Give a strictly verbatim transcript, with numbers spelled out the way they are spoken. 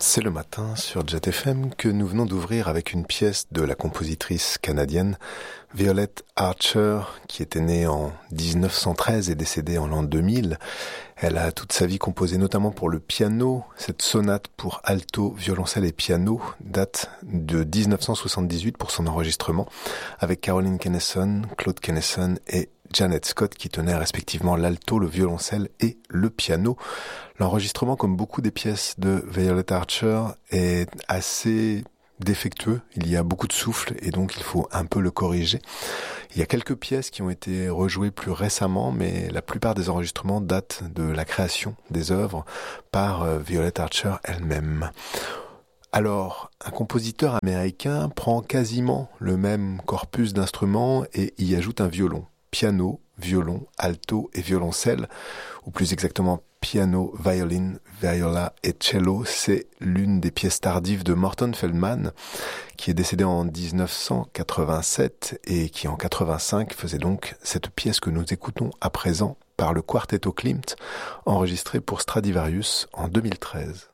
C'est le matin sur Jet F M que nous venons d'ouvrir avec une pièce de la compositrice canadienne Violet Archer, qui était née en dix-neuf cent treize et décédée en l'an deux mille. Elle a toute sa vie composé notamment pour le piano. Cette sonate pour alto, violoncelle et piano date de dix-neuf cent soixante-dix-huit pour son enregistrement avec Caroline Kennison, Claude Kennison et Janet Scott qui tenaient respectivement l'alto, le violoncelle et le piano. L'enregistrement, comme beaucoup des pièces de Violet Archer, est assez défectueux. Il y a beaucoup de souffle et donc il faut un peu le corriger. Il y a quelques pièces qui ont été rejouées plus récemment, mais la plupart des enregistrements datent de la création des œuvres par Violet Archer elle-même. Alors, un compositeur américain prend quasiment le même corpus d'instruments et y ajoute un violon. Piano, violon, alto et violoncelle, ou plus exactement piano, violin, viola et cello. C'est l'une des pièces tardives de Morton Feldman, qui est décédé en dix-neuf cent quatre-vingt-sept et qui en quatre-vingt-cinq faisait donc cette pièce que nous écoutons à présent par le Quartetto Klimt, enregistrée pour Stradivarius en deux mille treize.